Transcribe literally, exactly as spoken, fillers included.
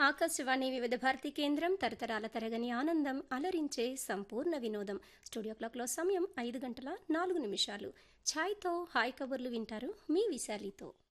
ఆకాశవాణి వివిధ భారతి కేంద్రం తరతరాల తరగని ఆనందం అలరించే సంపూర్ణ వినోదం. స్టూడియో క్లాక్లో సమయం ఐదు గంటల నాలుగు నిమిషాలు. ఛాయ్తో హాయ్ కబుర్లు వింటారు మీ విశాలితో.